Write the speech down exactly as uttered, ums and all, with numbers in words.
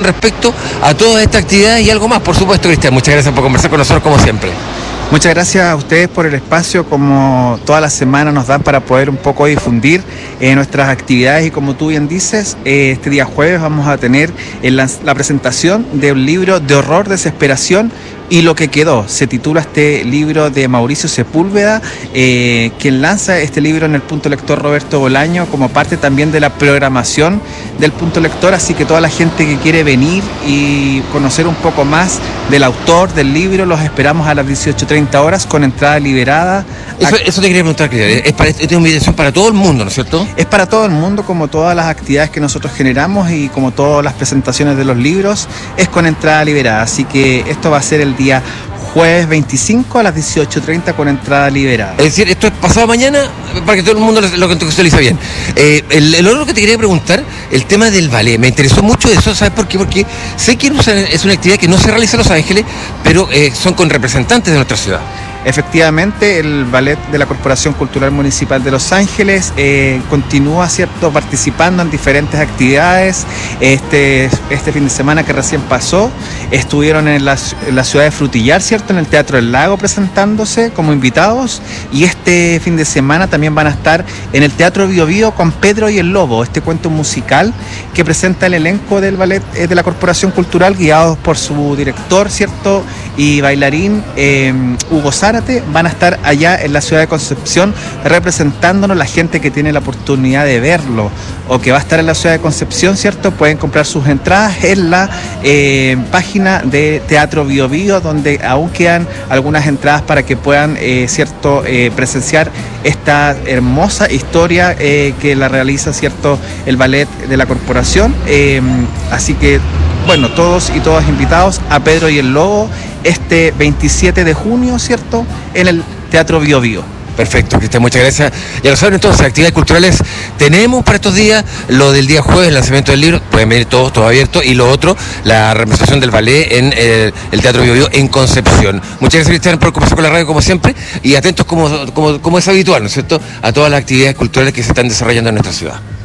respecto a todas estas actividades y algo más, por supuesto, Cristian. Muchas gracias por conversar con nosotros como siempre. Muchas gracias a ustedes por el espacio, como toda la semana nos dan para poder un poco difundir eh, nuestras actividades, y como tú bien dices, eh, este día jueves vamos a tener el, la presentación de un libro de horror, desesperación y lo que quedó. Se titula este libro de Mauricio Sepúlveda, eh, quien lanza este libro en el Punto Lector Roberto Bolaño como parte también de la programación del Punto Lector, así que toda la gente que quiere venir y conocer un poco más del autor del libro, los esperamos a las dieciocho treinta horas con entrada liberada. Eso, eso te quería preguntar, Cristian, es, para, es una invitación para todo el mundo, ¿no es cierto? Es para todo el mundo, como todas las actividades que nosotros generamos y como todas las presentaciones de los libros, es con entrada liberada, así que esto va a ser el día jueves veinticinco a las dieciocho treinta con entrada liberada. Es decir, esto es pasado mañana para que todo el mundo lo contextualice bien. Eh, el, el otro que te quería preguntar, el tema del ballet, me interesó mucho eso, ¿sabes por qué? Porque sé que es una actividad que no se realiza en Los Ángeles, pero eh, son con representantes de nuestra ciudad. Efectivamente, el ballet de la Corporación Cultural Municipal de Los Ángeles eh, continúa, ¿cierto?, participando en diferentes actividades. Este, este fin de semana que recién pasó, estuvieron en la, en la ciudad de Frutillar, ¿cierto?, en el Teatro del Lago presentándose como invitados, y este fin de semana también van a estar en el Teatro Bio Bio con Pedro y el Lobo, este cuento musical que presenta el elenco del ballet eh, de la Corporación Cultural, guiados por su director, ¿cierto?, y bailarín eh, Hugo Zárate. Van a estar allá en la ciudad de Concepción representándonos. La gente que tiene la oportunidad de verlo o que va a estar en la ciudad de Concepción, ¿cierto?, pueden comprar sus entradas en la eh, página de Teatro Bio Bio, donde aún quedan algunas entradas para que puedan, eh, ¿cierto?, eh, presenciar esta hermosa historia eh, que la realiza, ¿cierto?, el ballet de la corporación. Eh, así que, bueno, todos y todas invitados a Pedro y el Lobo este veintisiete de junio, ¿cierto?, en el Teatro Bio Bio. Perfecto, Cristian, muchas gracias. Ya lo saben, entonces, actividades culturales tenemos para estos días, lo del día jueves, el lanzamiento del libro, pueden venir todos, todo abierto, y lo otro, la representación del ballet en eh, el Teatro Bio Bio en Concepción. Muchas gracias, Cristian, por conversar con la radio como siempre, y atentos como, como, como es habitual, ¿no es cierto?, a todas las actividades culturales que se están desarrollando en nuestra ciudad.